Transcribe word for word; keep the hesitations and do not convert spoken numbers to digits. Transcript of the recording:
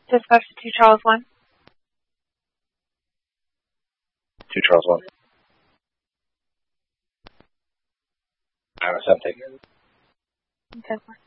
Dispatch to two Charles one. two Charles one. I was empty. Okay.